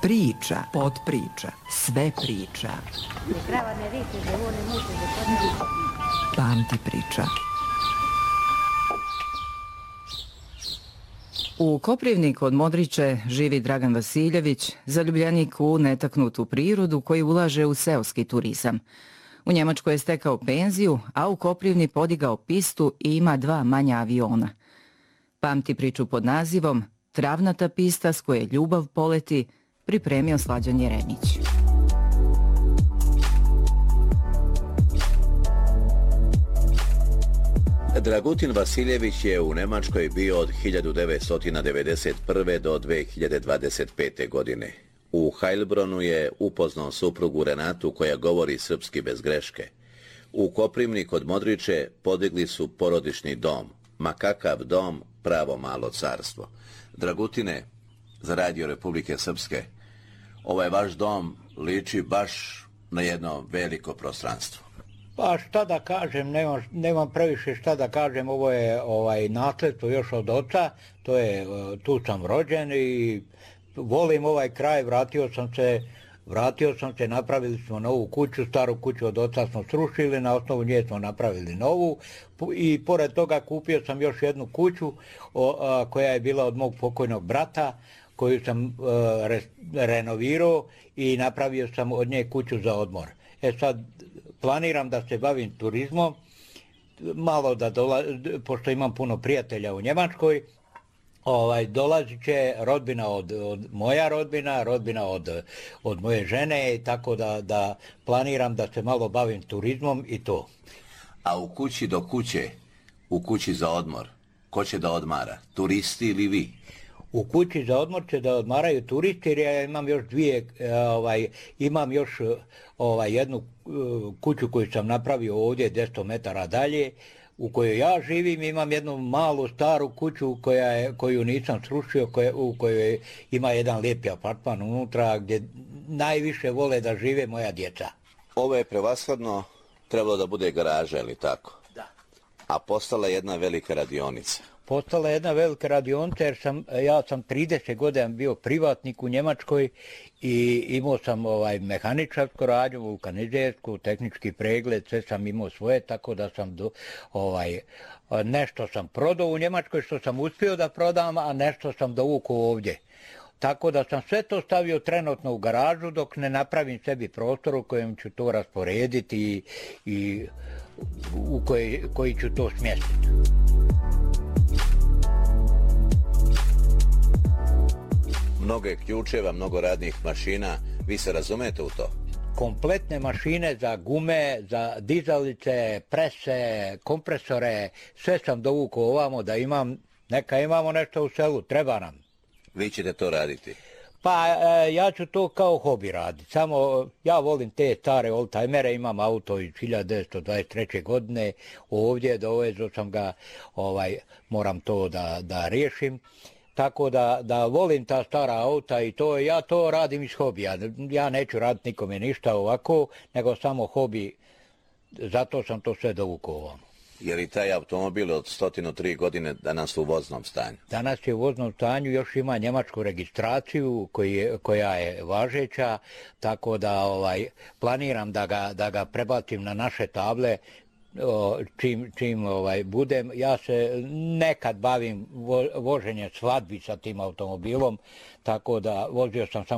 priča, podpriča, sve priča. Pamti priča. U Koprivniku od Modriče živi Dragan Vasiljević, zaljubljenik u netaknutu prirodu koji ulaže u seoski turizam. U Njemačkoj je stekao penziju, a u Koprivni podigao pistu i ima 2 manja aviona. Pamti priču pod nazivom Travnata pista s koje ljubav poleti, pripremio Slađan Jeremić. Dragutin Vasiljević je u Njemačkoj bio od 1991. do 2025. godine. U Heilbronu je upoznao suprugu Renatu koja govori srpski bez greške. U Koprivnik od Modriče podigli su porodični dom. Ma kakav dom, pravo malo carstvo. Dragutine, za Radio Republike Srpske, ovaj vaš dom liči baš na jedno veliko prostranstvo. Pa šta da kažem, nemam previše šta da kažem, ovo je nasledstvo još od oca, tu sam rođen i volim ovaj kraj, vratio sam se, napravili smo novu kuću, staru kuću od oca smo srušili, na osnovu nje smo napravili novu i pored toga kupio sam još jednu kuću koja je bila od mog pokojnog brata, koju sam renovirao i napravio sam od nje kuću za odmor. Sad planiram da se bavim turizmom, malo pošto imam puno prijatelja u Njemačkoj, dolazit će rodbina moja rodbina od moje žene, tako da planiram da se malo bavim turizmom i to. A u kući do kuće, u kući za odmor, ko će da odmara, turisti ili vi? U kući za odmor će da odmaraju turisti, jer ja imam još jednu kuću koju sam napravio ovdje 200 metara dalje, u kojoj ja živim, imam jednu malu staru kuću koju nisam srušio, u kojoj ima jedan lijepi apartman unutra gdje najviše vole da žive moja djeca. Ovo je prevashodno trebalo da bude garaža, ili tako? Da. A postala je jedna velika radionica. Postala je jedna velika radionica jer ja sam 30 godina bio privatnik u Njemačkoj i imao sam mehaničarsku radnju, vulkanizersku, tehnički pregled, sve sam imao svoje, tako da sam nešto sam prodao u Njemačkoj što sam uspio da prodam, a nešto sam dovukao ovdje. Tako da sam sve to stavio trenutno u garažu dok ne napravim sebi prostor u kojem ću to rasporediti i u koji ću to smjestiti. Mnogo je ključeva, mnogo radnih mašina. Vi se razumete u to? Kompletne mašine za gume, za dizalice, prese, kompresore, sve sam dovukao ovamo da neka imamo nešto u selu, treba nam. Vi ćete to raditi? Pa ja ću to kao hobi raditi, samo ja volim te stare oldtimere, imam auto iz 1923. godine, ovdje dovezao sam ga, moram to da riješim. Tako da volim ta stara auta i ja to radim iz hobija. Ja neću raditi nikome ništa ovako, nego samo hobi, zato sam to sve dovukao ovamo. Je li taj automobil od 103 godine danas u voznom stanju? Danas je u voznom stanju, još ima njemačku registraciju koja je važeća, tako da planiram da ga prebacim na naše table. Čim budem, ja se nekad bavim voženjem svadbi sa tim automobilom, tako da vozio sam samo